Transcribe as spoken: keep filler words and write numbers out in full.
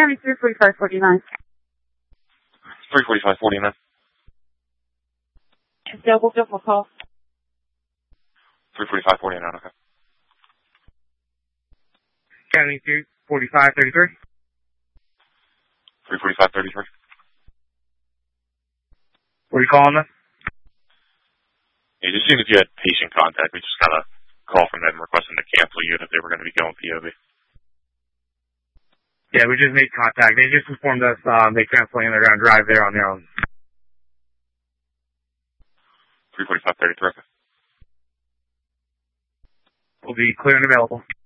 County three forty-five forty-nine. three forty-five forty-nine. Double, double call. three forty-five forty-nine, okay. County three forty-five thirty-three. three forty-five thirty-three. What are you calling us? Yeah, just seeing if you had patient contact. We just got a call from them requesting to cancel you and if they were going to be going P O V. Yeah, we just made contact. They just informed us um, they canceling and they're going to drive there on their own. three forty-five thirty-three. Will be clear and available.